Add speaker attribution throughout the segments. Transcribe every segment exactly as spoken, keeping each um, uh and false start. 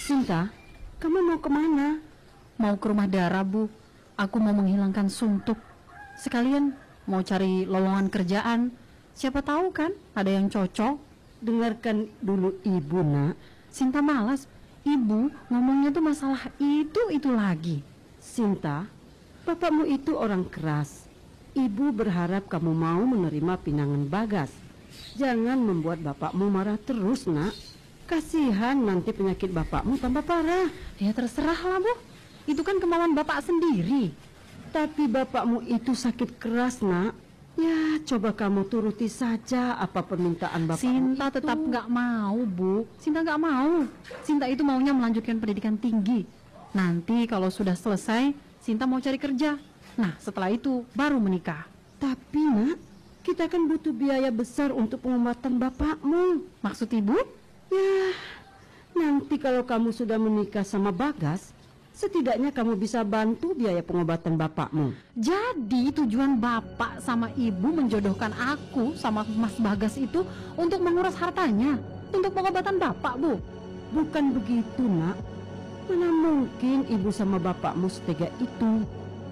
Speaker 1: Sinta, kamu mau kemana?
Speaker 2: Mau ke rumah Dara, Bu. Aku mau menghilangkan suntuk. Sekalian mau cari lowongan kerjaan. Siapa tahu kan ada yang cocok.
Speaker 1: Dengarkan dulu ibu, nak.
Speaker 2: Sinta malas. Ibu ngomongnya tuh masalah itu-itu lagi.
Speaker 1: Sinta, bapakmu itu orang keras. Ibu berharap kamu mau menerima pinangan Bagas. Jangan membuat bapakmu marah terus, nak. Kasihan nanti penyakit bapakmu tambah parah.
Speaker 2: Ya terserah lah, Bu. Itu kan kemauan bapak sendiri.
Speaker 1: Tapi bapakmu itu sakit keras, nak. Ya, coba kamu turuti saja apa permintaan bapakmu.
Speaker 2: Sinta
Speaker 1: itu.
Speaker 2: tetap gak mau, Bu. Sinta gak mau. Sinta itu maunya melanjutkan pendidikan tinggi. Nanti kalau sudah selesai, Sinta mau cari kerja. Nah, setelah itu baru menikah.
Speaker 1: Tapi, nak, kita kan butuh biaya besar untuk pengobatan bapakmu.
Speaker 2: Maksud ibu?
Speaker 1: Ya, nanti kalau kamu sudah menikah sama Bagas, setidaknya kamu bisa bantu biaya pengobatan bapakmu.
Speaker 2: Jadi tujuan bapak sama ibu menjodohkan aku sama Mas Bagas itu untuk menguras hartanya, untuk pengobatan bapak, Bu.
Speaker 1: Bukan begitu, nak. Mana mungkin ibu sama bapakmu setega itu.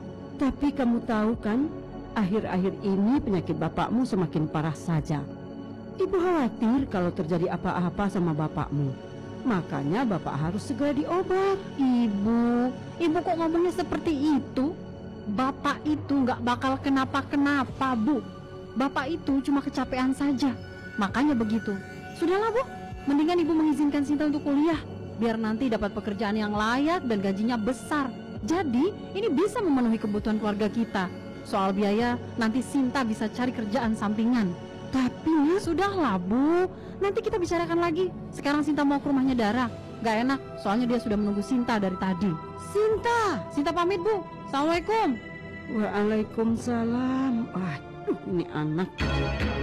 Speaker 1: Tapi kamu tahu kan, akhir-akhir ini penyakit bapakmu semakin parah saja. Ibu khawatir kalau terjadi apa-apa sama bapakmu. Makanya bapak harus segera diobat.
Speaker 2: Ibu, ibu kok ngomongnya seperti itu? Bapak itu nggak bakal kenapa-kenapa, Bu. Bapak itu cuma kecapean saja. Makanya begitu. Sudahlah, Bu. Mendingan ibu mengizinkan Sinta untuk kuliah, biar nanti dapat pekerjaan yang layak dan gajinya besar. Jadi, ini bisa memenuhi kebutuhan keluarga kita. Soal biaya, nanti Sinta bisa cari kerjaan sampingan.
Speaker 1: Tapi,
Speaker 2: sudahlah, Bu. Nanti kita bicarakan lagi. Sekarang Sinta mau ke rumahnya Dara. Gak enak, soalnya dia sudah menunggu Sinta dari tadi.
Speaker 1: Sinta!
Speaker 2: Sinta pamit, Bu. Assalamualaikum.
Speaker 1: Waalaikumsalam. Aduh, ini anak.